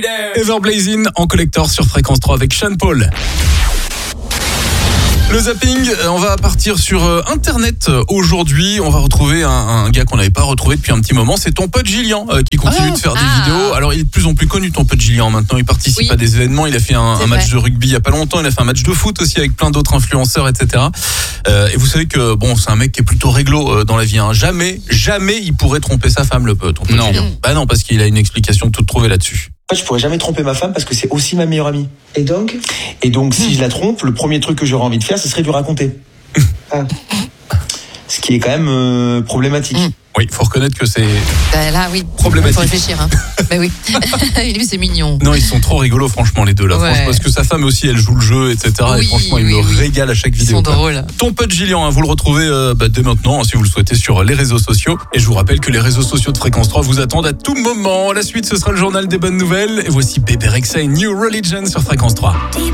Everblazing en collector sur Fréquence 3 avec Sean Paul. Le zapping, on va partir sur Internet aujourd'hui. On va retrouver un gars qu'on n'avait pas retrouvé depuis un petit moment. C'est ton pote Gillian qui continue de faire des vidéos. Alors, il est de plus en plus connu, ton pote Gillian. Maintenant, il participe à des événements. Il a fait un match de rugby il y a pas longtemps. Il a fait un match de foot aussi avec plein d'autres influenceurs, etc. Et vous savez que c'est un mec qui est plutôt réglo dans la vie. Jamais il pourrait tromper sa femme, ton pote Gillian. Bah non, parce qu'il a une explication toute trouvée là-dessus. En fait, je pourrais jamais tromper ma femme parce que c'est aussi ma meilleure amie. Et donc, si je la trompe, le premier truc que j'aurais envie de faire, ce serait de lui raconter. Ce qui est quand même problématique. Oui, faut reconnaître que c'est là, oui. problématique. Faut réfléchir. Mais oui. Lui, c'est mignon. Non, ils sont trop rigolos, franchement, les deux là. Franchement, parce que sa femme aussi, elle joue le jeu, etc. Et franchement, il me régale à chaque vidéo. Ils sont drôles. Ton pote Gillian, vous le retrouvez dès maintenant, si vous le souhaitez, sur les réseaux sociaux. Et je vous rappelle que les réseaux sociaux de Fréquence 3 vous attendent à tout moment. La suite, ce sera le journal des bonnes nouvelles. Et voici Bébé Rexha et New Religion sur Fréquence 3.